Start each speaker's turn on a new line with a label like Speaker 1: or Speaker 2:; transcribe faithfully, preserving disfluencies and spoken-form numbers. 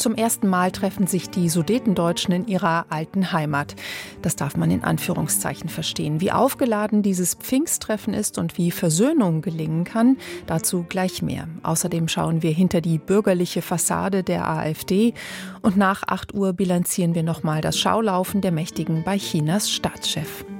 Speaker 1: Zum ersten Mal treffen sich die Sudetendeutschen in ihrer alten Heimat. Das darf man in Anführungszeichen verstehen. Wie aufgeladen dieses Pfingsttreffen ist und wie Versöhnung gelingen kann, dazu gleich mehr. Außerdem schauen wir hinter die bürgerliche Fassade der AfD und nach acht Uhr bilanzieren wir nochmal das Schaulaufen der Mächtigen bei Chinas Staatschef.